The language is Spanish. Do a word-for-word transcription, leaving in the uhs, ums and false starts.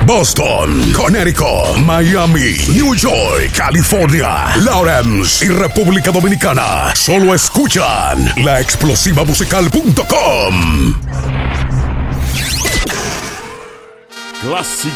Boston, Connecticut, Miami, New York, California, Lawrence y República Dominicana. Solo escuchan la explosiva musical punto com. Clásico.